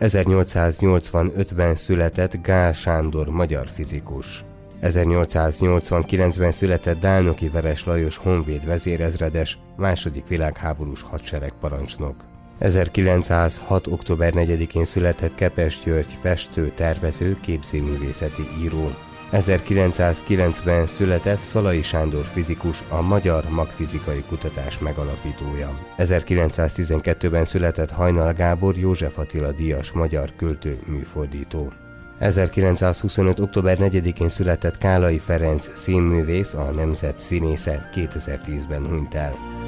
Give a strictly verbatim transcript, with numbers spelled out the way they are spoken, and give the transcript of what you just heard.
ezernyolcszáznyolcvanötben született Gál Sándor, magyar fizikus. ezernyolcszáznyolcvankilencben született Dálnoki Veres Lajos honvéd vezérezredes, második világháborús hadseregparancsnok. ezerkilencszázhat. október negyedikén született Kepes György, festő, tervező, képzőművészeti író. ezerkilencszázkilencben született Szalai Sándor fizikus, a magyar magfizikai kutatás megalapítója. ezerkilencszáztizenkettőben született Hajnal Gábor, József Attila díjas magyar költő, műfordító. ezerkilencszázhuszonöt. október negyedikén született Kálai Ferenc színművész, a nemzet színésze, kétezer-tízben hunyt el.